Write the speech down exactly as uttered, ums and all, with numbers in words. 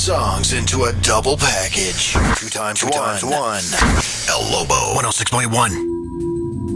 songs into a double package. Two times, two times one. El Lobo, one oh six point one.